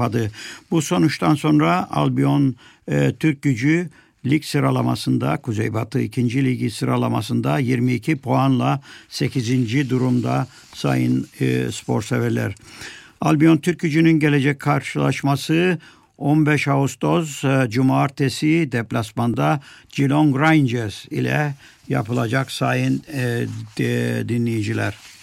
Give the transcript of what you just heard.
Bu sonuçtan sonra Albion Türkgücü lig sıralamasında, Kuzeybatı 2. Ligi sıralamasında 22 puanla 8. durumda sayın spor severler. Albion Türkgücü'nün gelecek karşılaşması 15 Ağustos Cumartesi deplasmanda Geelong Rangers ile yapılacak sayın dinleyiciler.